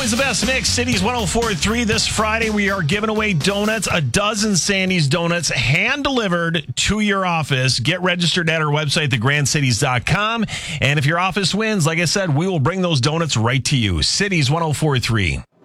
always the best mix. Cities 104.3. This Friday, we are giving away donuts, a dozen Sandy's donuts, hand-delivered to your office. Get registered at our website, thegrandcities.com. And if your office wins, like I said, we will bring those donuts right to you. Cities 104.3.